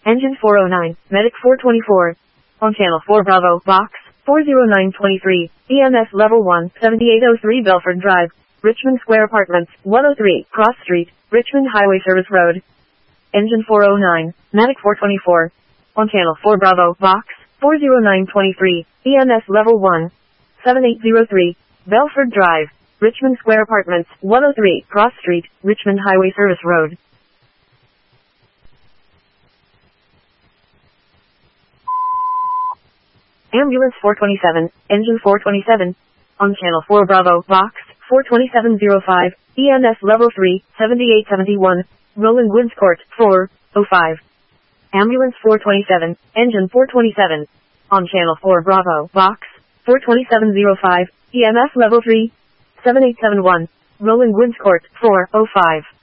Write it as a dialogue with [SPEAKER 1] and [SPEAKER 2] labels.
[SPEAKER 1] Engine 409, Medic 424. On Channel 4 Bravo, Box 40923, EMS Level 1, 7803 Belford Drive, Richmond Square Apartments, 103, Cross Street, Richmond Highway Service Road. Engine 409, Medic 424. On Channel 4 Bravo, Box 40923, EMS Level 1, 7803, Belford Drive, Richmond Square Apartments, 103, Cross Street, Richmond Highway Service Road. Ambulance 427, Engine 427. On Channel 4 Bravo, Box 42705, EMS Level 3, 7871, Roland Woods Court, 405. Ambulance 427, Engine 427. On Channel 4 Bravo, Box 42705, EMS Level 3, 7871, Roland Woods Court, 405.